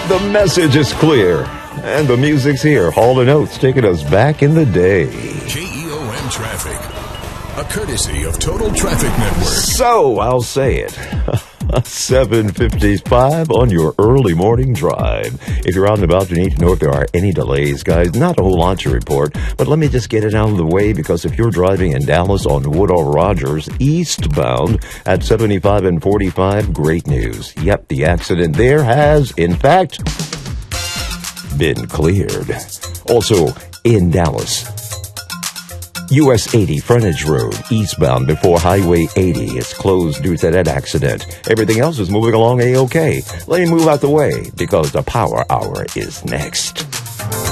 The message is clear, and the music's here. Hall & Oates taking us back in the day. KEOM Traffic, a courtesy of Total Traffic Network. So, I'll say it. 7:55 on your early morning drive. If you're out and about, you need to know if there are any delays, guys. Not a whole lot to report, but let me just get it out of the way, because if you're driving in Dallas on Woodall Rogers eastbound at 75 and 45, great news. Yep, the accident there has, in fact, been cleared. Also, in Dallas, US 80 Frontage Road eastbound before Highway 80 is closed due to that accident. Everything else is moving along A-OK. Let me move out the way, because the Power Hour is next.